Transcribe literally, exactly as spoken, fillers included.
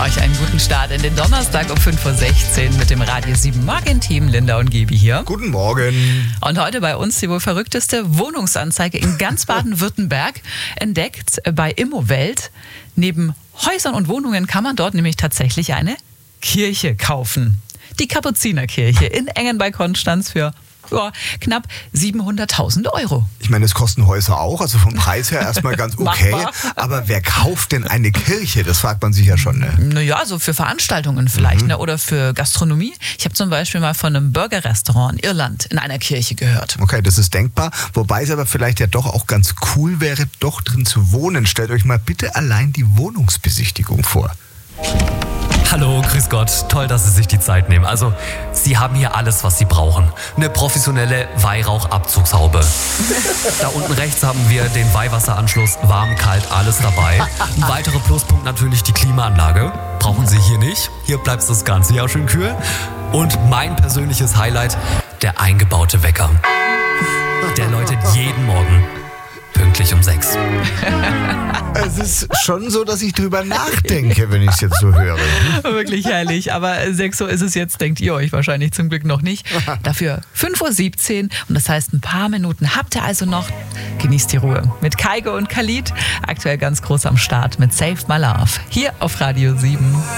euch einen guten Start in den Donnerstag um fünf Uhr sechzehn mit dem Radio sieben Morgen-Team. Linda und Gebi hier. Guten Morgen. Und heute bei uns die wohl verrückteste Wohnungsanzeige in ganz Baden-Württemberg. Entdeckt bei Immowelt. Neben Häusern und Wohnungen kann man dort nämlich tatsächlich eine Kirche kaufen. Die Kapuzinerkirche in Engen bei Konstanz für ja, knapp siebenhunderttausend Euro. Ich meine, das kosten Häuser auch, also vom Preis her erstmal ganz okay. Aber wer kauft denn eine Kirche? Das fragt man sich ja schon. Ne? Naja, so für Veranstaltungen vielleicht, mhm. ne? Oder für Gastronomie. Ich habe zum Beispiel mal von einem Burgerrestaurant in Irland in einer Kirche gehört. Okay, das ist denkbar. Wobei es aber vielleicht ja doch auch ganz cool wäre, doch drin zu wohnen. Stellt euch mal bitte allein die Wohnungsbesichtigung vor. Hallo, grüß Gott. Toll, dass Sie sich die Zeit nehmen. Also, Sie haben hier alles, was Sie brauchen. Eine professionelle Weihrauchabzugshaube. Da unten rechts haben wir den Weihwasseranschluss, warm, kalt, alles dabei. Ein weiterer Pluspunkt natürlich die Klimaanlage. Brauchen Sie hier nicht. Hier bleibt das ganze Jahr schön kühl. Und mein persönliches Highlight, der eingebaute Wecker. Der läutet jeden Morgen pünktlich um sechs. Es ist schon so, dass ich drüber nachdenke, wenn ich es jetzt so höre. Wirklich herrlich. Aber sechs Uhr ist es jetzt, denkt ihr euch wahrscheinlich zum Glück noch nicht. Dafür fünf Uhr siebzehn und das heißt, ein paar Minuten habt ihr also noch. Genießt die Ruhe. Mit Kaigo und Khalid, aktuell ganz groß am Start mit Save My Love. Hier auf Radio sieben.